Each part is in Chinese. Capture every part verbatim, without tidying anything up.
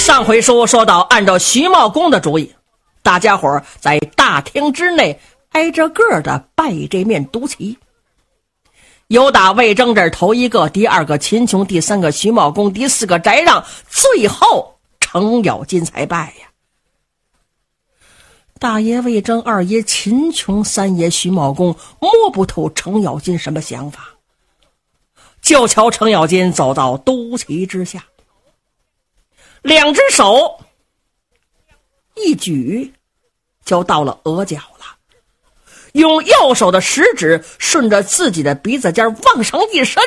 上回书说到，按照徐茂公的主意，大家伙在大厅之内挨着个的拜这面独旗。有打魏征这头一个，第二个秦琼，第三个徐茂公，第四个翟让，最后程咬金才拜呀。大爷魏征，二爷秦琼，三爷徐茂公摸不透程咬金什么想法。就瞧程咬金走到都旗之下，两只手一举就到了额角了，用右手的食指顺着自己的鼻子尖往上一伸，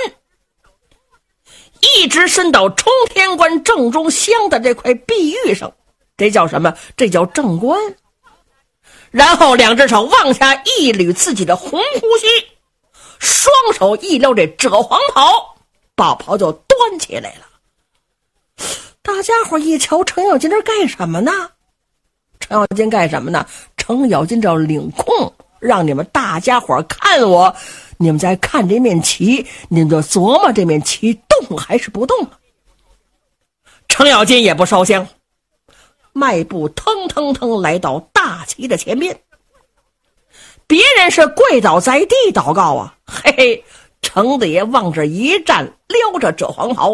一直伸到冲天关正中镶的这块碧玉上，这叫什么？这叫正冠。然后两只手往下一捋自己的红胡须，双手一撩这赭黄袍，把袍就端起来了。大家伙一瞧，程咬金这干什么呢？程咬金干什么呢？程咬金这领空，让你们大家伙看我，你们再看这面旗，你们就琢磨这面旗动还是不动了。程咬金也不烧香，迈步腾腾腾来到大旗的前边。别人是跪倒在地祷告啊，嘿嘿，程大爷往这一站，撩着这黄袍，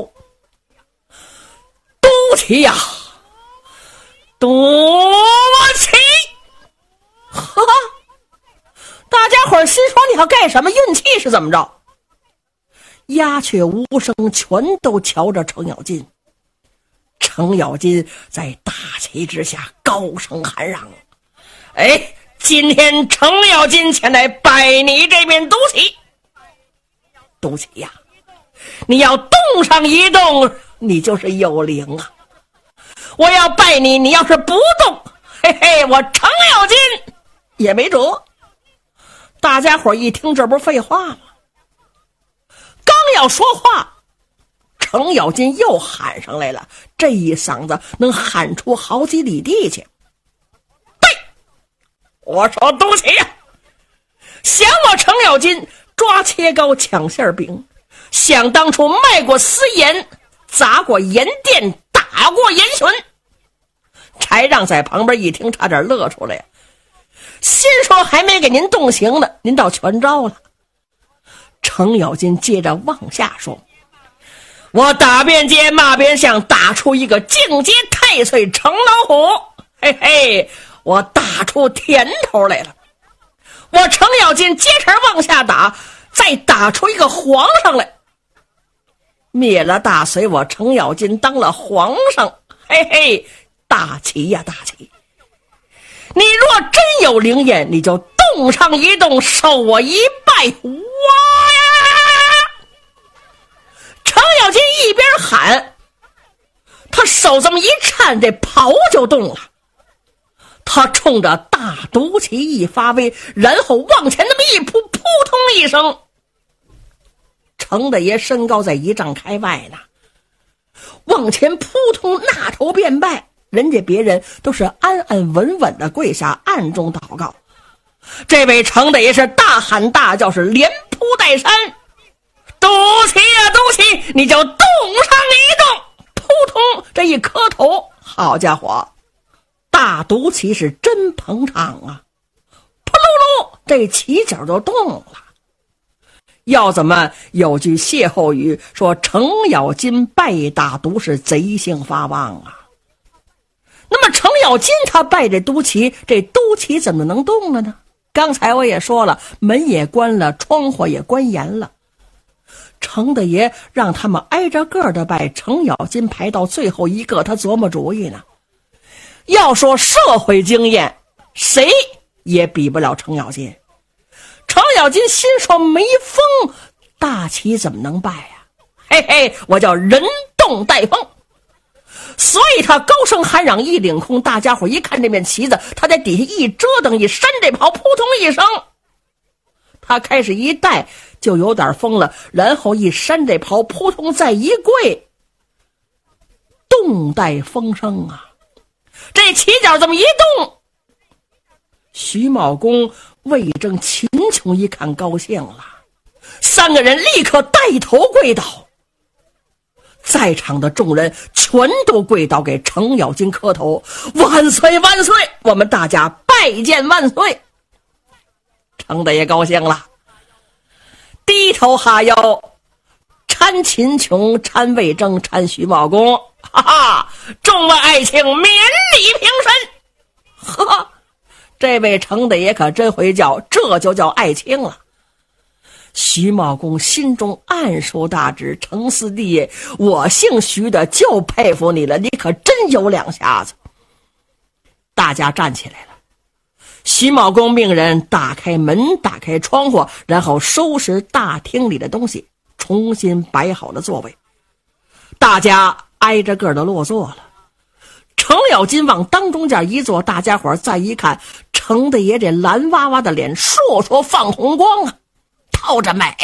都旗呀，多旗！呵，大家伙心说你要干什么？运气是怎么着？鸦雀无声，全都瞧着程咬金。程咬金在大旗之下高声喊嚷：“哎，今天程咬金前来拜你这面都旗，都旗呀，你要动上一动，你就是有灵啊！我要拜你，你要是不动，嘿嘿，我程咬金也没辙。”大家伙一听，这不是废话吗？刚要说话，程咬金又喊上来了，这一嗓子能喊出好几里地去。对，我说都旗呀，想我程咬金抓切糕抢馅饼，想当初卖过私盐，砸过盐店，打过盐巡。柴让在旁边一听，差点乐出来，心说还没给您动刑呢，您倒全招了。程咬金接着往下说：“我打边街骂边巷，打出一个境界太岁程老虎，嘿嘿，我打出甜头来了。我程咬金接茬往下打，再打出一个皇上来，灭了大隋，我程咬金当了皇上，嘿嘿，大旗呀大旗！你若真有灵验，你就动上一动，受我一拜，哇呀！”程咬金一边喊，他手这么一颤，这袍就动了。他冲着大都旗一发威，然后往前那么一扑，扑通一声，程大爷身高在一丈开外呢，往前扑通那头便拜。人家别人都是安安稳稳的跪下，暗中祷告。这位程大爷是大喊大叫，是连扑带扇，都旗呀都旗，你就动上一动，扑通这一磕头，好家伙，大都旗是真捧场啊，扑噜噜这旗角就动了。要怎么有句歇后语说程咬金拜大都是贼性发旺啊？那么程咬金他拜这都旗，这都旗怎么能动了呢？刚才我也说了，门也关了，窗户也关严了。程大爷让他们挨着个的拜，程咬金排到最后一个，他琢磨主意呢。要说社会经验，谁也比不了程咬金。程咬金心说没风，大旗怎么能拜啊？嘿嘿，我叫人动带风。所以他高声喊嚷，一领空，大家伙一看这面旗子，他在底下一折腾，一扇这袍，扑通一声，他开始一带就有点风了，然后一扇这袍，扑通再一跪，动带风声啊！这旗角这么一动，徐茂公、魏征、秦琼一看高兴了，三个人立刻带头跪倒。 在场的众人全都跪倒给程咬金磕头，万岁万岁，我们大家拜见万岁。程大爷高兴了，低头哈腰，搀秦琼，搀魏征，搀徐茂公，哈哈，众位爱卿免礼平身。哈哈，这位程大爷可真会叫，这就叫爱卿了。徐茂公心中暗说大旨，程四弟，我姓徐的就佩服你了，你可真有两下子。大家站起来了，徐茂公命人打开门，打开窗户，然后收拾大厅里的东西，重新摆好了座位，大家挨着个的落座了。程咬金往当中间一坐，大家伙再一看，程大爷这蓝娃娃的脸烁烁放红光啊，透着美。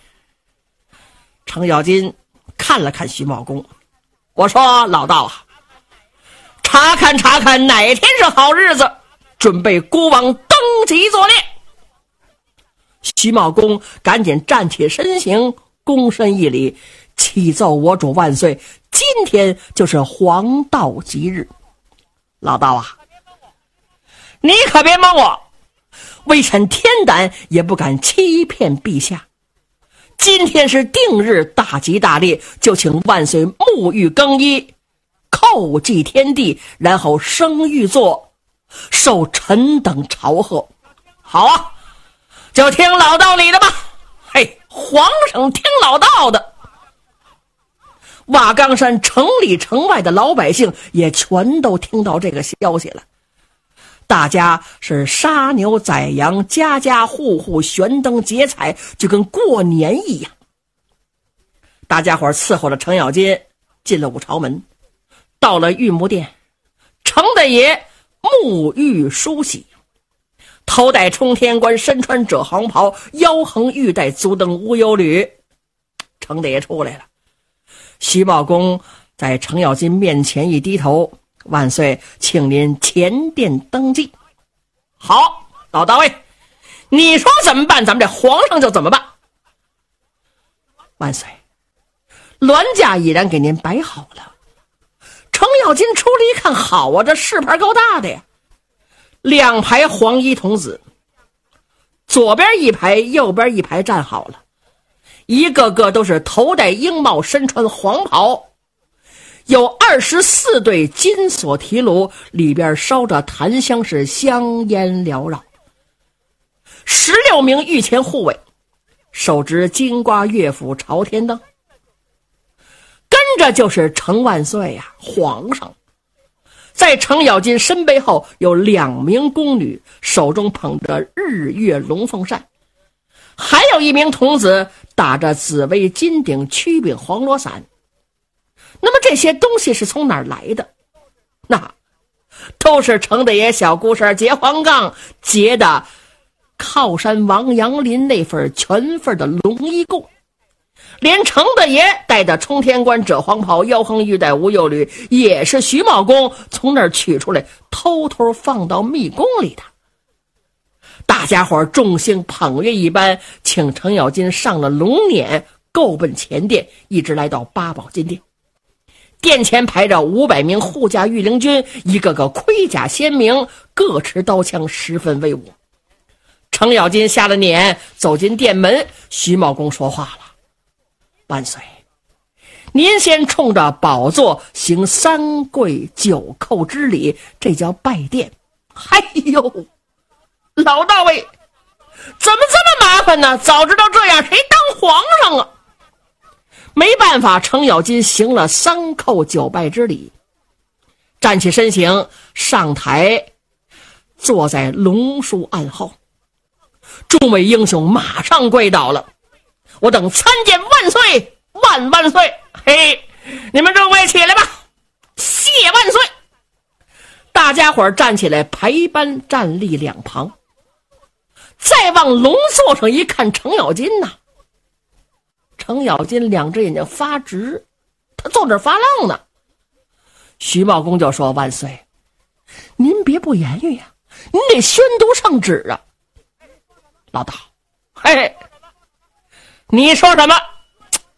程咬金看了看徐茂公，我说老道啊，查看查看哪天是好日子，准备孤王登基作猎。徐茂公赶紧站起身形，躬身一礼，启奏我主万岁，今天就是黄道吉日。老道啊，你可别蒙我，微臣天胆也不敢欺骗陛下。今天是定日，大吉大利，就请万岁沐浴更衣，叩祭天地，然后升御座，受臣等朝贺。好啊，就听老道你的吧。嘿，皇上听老道的。瓦岗山城里城外的老百姓也全都听到这个消息了，大家是杀牛宰羊，家家户户悬灯结彩，就跟过年一样。大家伙伺候了程咬金进了五朝门，到了御幕殿，程大爷沐浴梳洗，头戴冲天冠，身穿赭黄袍，腰横玉带，足蹬无忧履。程大爷出来了，徐茂公在程咬金面前一低头，万岁，请您前殿登基。好，老大位，你说怎么办，咱们这皇上就怎么办。万岁，銮驾已然给您摆好了。程咬金出来一看，好啊，这事牌够大的呀。两排黄衣童子，左边一排右边一排站好了，一个个都是头戴鹰帽，身穿黄袍，有二十四对金锁提炉，里边烧着檀香，是香烟缭绕。十六名御前护卫手执金瓜乐府朝天灯，跟着就是程万岁呀、啊，皇上。在程咬金身背后有两名宫女，手中捧着日月龙凤扇，还有一名童子打着紫薇金顶曲柄黄罗伞。那么这些东西是从哪儿来的？那都是程大爷小姑婶结黄杠结的靠山王杨林那份全份的龙衣贡，连程大爷戴的冲天冠，赭黄袍，腰横玉带，无忧履，也是徐茂公从那儿取出来，偷偷放到密宫里的。大家伙众星捧月一般，请程咬金上了龙辇，够奔前殿，一直来到八宝金殿。殿前排着五百名护驾御林军，一个个盔甲鲜明，各持刀枪，十分威武。程咬金下了辇，走进殿门，徐茂公说话了：万岁，您先冲着宝座行三跪九叩之礼，这叫拜殿。哎呦，老大位，怎么这么麻烦呢？早知道这样，谁当皇上啊？没办法，程咬金行了三叩九拜之礼，站起身形，上台坐在龙书案后。众位英雄马上跪倒了，我等参见万岁，万万岁！嘿，你们众位起来吧，谢万岁！大家伙站起来，排班站立两旁。再往龙座上一看，程咬金呐，程咬金两只眼睛发直，他坐这发愣呢。徐茂公就说：万岁，您别不言语呀、啊，您得宣读圣旨啊。老大，嘿，你说什么？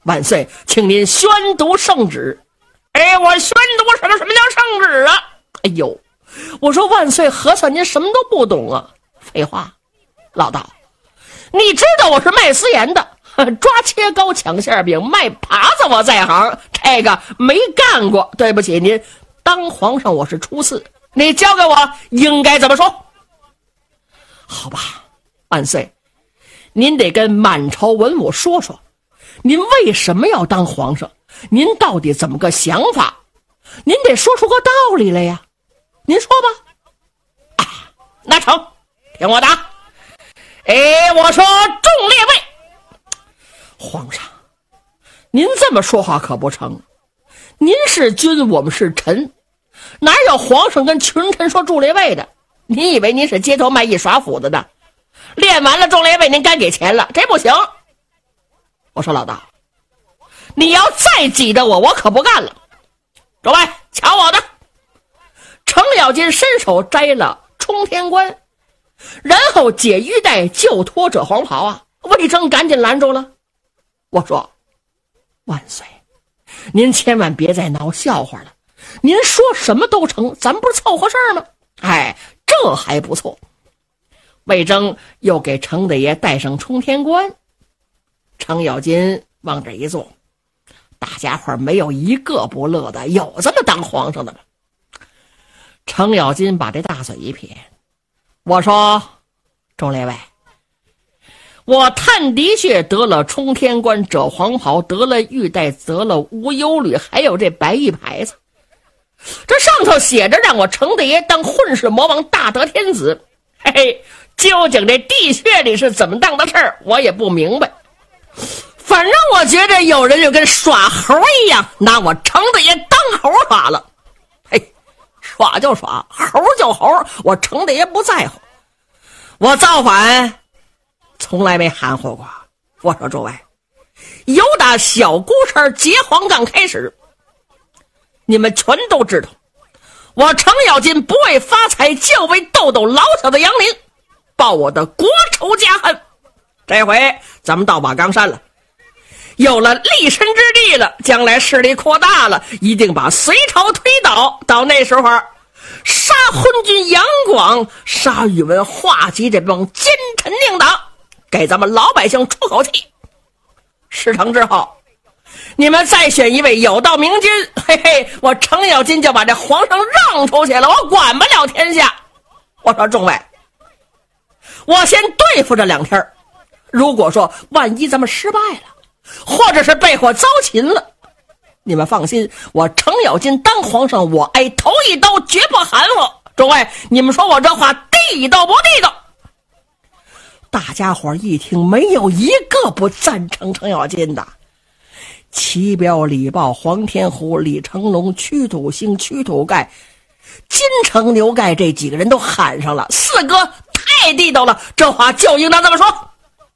万岁，请您宣读圣旨。哎，我宣读什么？什么叫圣旨啊？哎呦，我说万岁，核算您什么都不懂啊！废话，老道，你知道我是卖私盐的，抓切糕抢馅饼卖耙子我在行，这个没干过。对不起您，当皇上我是初次，你教给我应该怎么说？好吧，万岁，您得跟满朝文武说说，您为什么要当皇上？您到底怎么个想法？您得说出个道理来呀！您说吧。啊，那成，听我答。哎，我说众列位，皇上，您这么说话可不成。您是君，我们是臣，哪有皇上跟群臣说众列位的？你以为您是街头卖艺耍斧子的？练完了众列位您该给钱了，这不行。我说老大，你要再挤着我，我可不干了。诸位，瞧我的！程咬金伸手摘了冲天冠，然后解玉带就脱者黄袍啊！魏征赶紧拦住了。我说，万岁，您千万别再闹笑话了，您说什么都成，咱不是凑合事儿吗？哎，这还不错。魏征又给程大爷戴上冲天冠，程咬金往这一坐，大家伙没有一个不乐的，有这么当皇上的吗？程咬金把这大嘴一撇，我说，众列位，我探的确得了冲天冠，折黄袍，得了玉带，得了无忧履，还有这白玉牌子。这上头写着让我程大爷当混世魔王，大得天子。嘿嘿，究竟这地穴里是怎么当的事儿，我也不明白。反正我觉得有人就跟耍猴一样，拿我程大爷当猴耍了。嘿，耍就耍，猴就猴，我程大爷不在乎。我造反从来没含糊过。我说诸位，由打小孤山结黄杠开始，你们全都知道，我程咬金不为发财，就为逗逗老小的杨林，报我的国仇家恨。这回咱们到瓦岗山了，有了立身之地了，将来势力扩大了，一定把隋朝推倒。到那时候，杀昏君杨广，杀宇文化及这帮奸臣佞党，给咱们老百姓出口气。事成之后，你们再选一位有道明君，嘿嘿，我程咬金就把这皇上让出去了，我管不了天下。我说众位，我先对付这两天，如果说万一咱们失败了，或者是被火遭擒了，你们放心，我程咬金当皇上，我挨头一刀绝不含糊。诸位，你们说我这话地道不地道？大家伙一听，没有一个不赞成程咬金的。齐彪、李豹、黄天虎、李成龙、屈土兴、屈土盖、金城刘盖这几个人都喊上了，四哥太地道了，这话就应当这么说。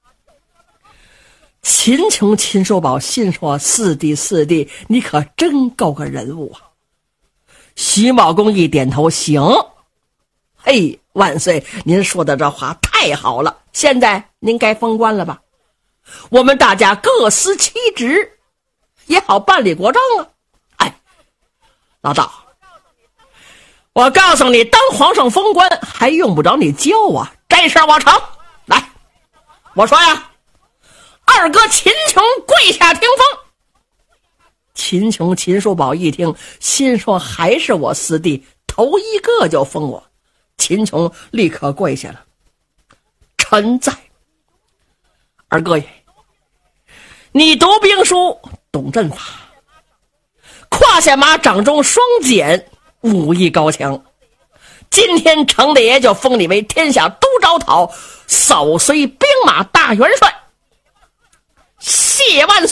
秦琼、秦叔宝心说，四弟四弟，你可真够个人物啊。徐茂公一点头，行。嘿，万岁，您说的这话太好了，现在您该封官了吧？我们大家各司其职，也好办理国政啊。哎，老道，我告诉你，当皇上封官还用不着你教啊，这事儿我成。来，我说呀，二哥秦琼跪下听封。秦琼、秦叔宝一听，心说还是我四弟，头一个就封我。秦琼立刻跪下了，臣在。二哥爷，你读兵书，懂阵法，胯下马掌中双锏，武艺高强。今天程大爷就封你为天下都招讨扫隋兵马大元帅，谢万岁！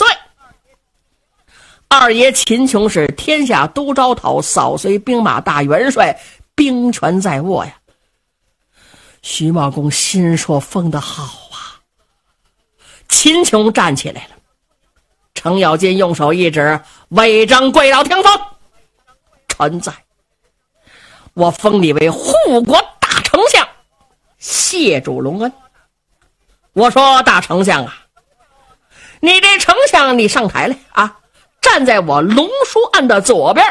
二爷秦琼是天下都招讨扫隋兵马大元帅，兵权在握呀。徐茂公心说，封得好啊。秦琼站起来了，程咬金用手一指，魏征跪倒听封。臣在。我封你为护国大丞相，谢主隆恩。我说大丞相啊， 你这丞相，你上台来啊，站在我龙书案的左边，